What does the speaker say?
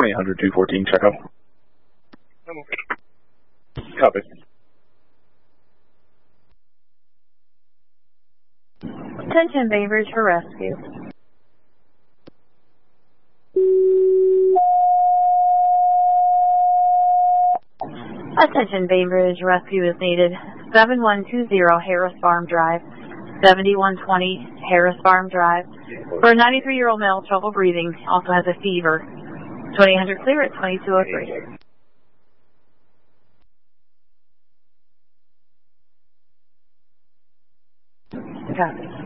2800-214, check out. Copy. Attention Bainbridge for rescue. Attention Bainbridge, rescue is needed. 7120 Harris Farm Drive, 7120 Harris Farm Drive. For a 93-year-old male, trouble breathing, also has a fever. 2800 clear at 2203. Copy.